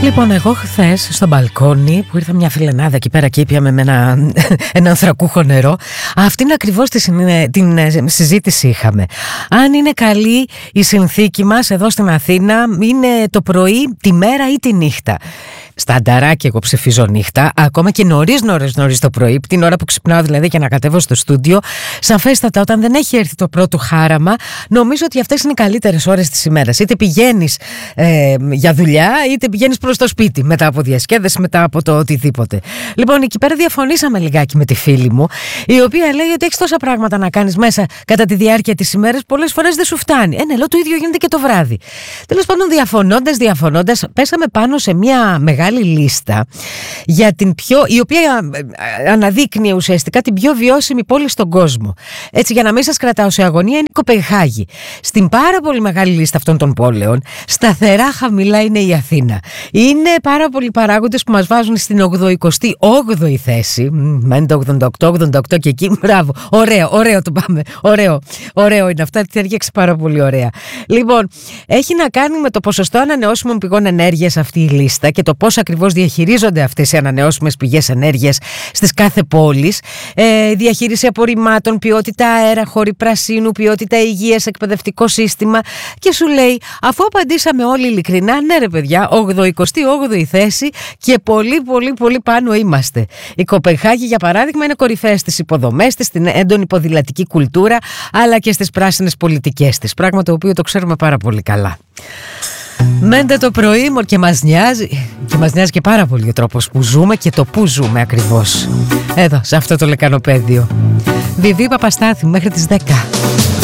Λοιπόν, εγώ χθες στο μπαλκόνι που ήρθα μια φιλενάδα εκεί πέρα και ήπιαμε με ένα ανθρακούχο νερό, αυτήν ακριβώς την συζήτηση είχαμε. Αν είναι καλή η συνθήκη μας εδώ στην Αθήνα, είναι το πρωί, τη μέρα ή τη νύχτα. Στα ανταράκια εγώ ψηφίζω νύχτα, ακόμα και νωρίς το πρωί, την ώρα που ξυπνάω δηλαδή και να κατέβω στο στούντιο. Σαφέστατα, όταν δεν έχει έρθει το πρώτο χάραμα, νομίζω ότι αυτές είναι οι καλύτερες ώρες της ημέρας. Είτε πηγαίνεις για δουλειά, είτε πηγαίνεις προς το σπίτι, μετά από διασκέδαση, μετά από το οτιδήποτε. Λοιπόν, εκεί πέρα διαφωνήσαμε λιγάκι με τη φίλη μου, η οποία λέει ότι έχεις τόσα πράγματα να κάνεις μέσα κατά τη διάρκεια της ημέρας, πολλές φορές δεν σου φτάνει. Ναι, λέω, το ίδιο γίνεται και το βράδυ. Τέλος πάντων, διαφωνώντας, πέσαμε πάνω σε μια μεγάλη λίστα για η οποία αναδείκνυε ουσιαστικά την πιο βιώσιμη πόλη στον κόσμο. Έτσι, για να μην σας κρατάω σε αγωνία, είναι η Κοπενχάγη. Στην πάρα πολύ μεγάλη λίστα αυτών των πόλεων, σταθερά χαμηλά είναι η Αθήνα. Είναι πάρα πολλοί παράγοντες που μας βάζουν στην 88η θέση. Μένει το 88 και εκεί. Μπράβο. Ωραίο το πάμε. Ωραίο είναι αυτό. Ταιριάξει πάρα πολύ ωραία. Λοιπόν, έχει να κάνει με το ποσοστό ανανεώσιμων πηγών ενέργειας αυτή η λίστα και το πώς ακριβώς διαχειρίζονται αυτές οι ανανεώσιμες πηγές ενέργειας στις κάθε πόλεις. Διαχείριση απορριμμάτων, ποιότητα αέρα, χώροι πρασίνου, ποιότητα υγείας, εκπαιδευτικό σύστημα. Και σου λέει, αφού απαντήσαμε όλοι ειλικρινά, ναι ρε παιδιά, 88η θέση και πολύ πάνω είμαστε. Η Κοπενχάγη, για παράδειγμα, είναι κορυφαία στις υποδομές της, στην έντονη ποδηλατική κουλτούρα, αλλά και στις πράσινες πολιτικές της. Πράγμα το οποίο το ξέρουμε πάρα πολύ καλά. Μέντε το πρωί και μας νοιάζει και πάρα πολύ ο τρόπος που ζούμε και το που ζούμε ακριβώς εδώ, σε αυτό το λεκανοπέδιο. Βιβί Παπαστάθη μέχρι τις 10.